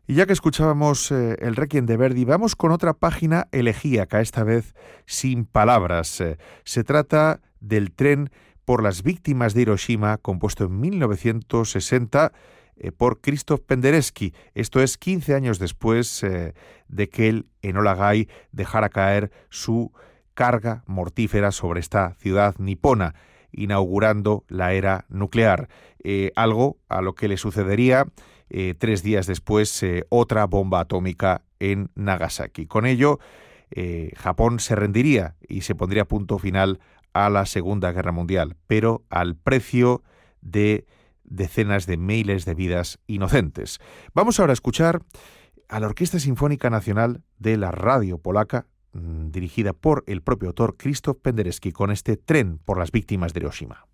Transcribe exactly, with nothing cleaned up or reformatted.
Y ya que escuchábamos eh, el Requiem de Verdi, vamos con otra página elegíaca, esta vez sin palabras. Eh, se trata del Tren por las víctimas de Hiroshima, compuesto en mil novecientos sesenta eh, por Krzysztof Penderecki. Esto es quince años después eh, de que el Enola Gay dejara caer su carga mortífera sobre esta ciudad nipona, inaugurando la era nuclear. Eh, algo a lo que le sucedería eh, tres días después eh, otra bomba atómica en Nagasaki. Con ello, eh, Japón se rendiría y se pondría punto final a la Segunda Guerra Mundial, pero al precio de decenas de miles de vidas inocentes. Vamos ahora a escuchar a la Orquesta Sinfónica Nacional de la Radio Polaca, dirigida por el propio autor Krzysztof Penderecki, con este Tren por las víctimas de Hiroshima.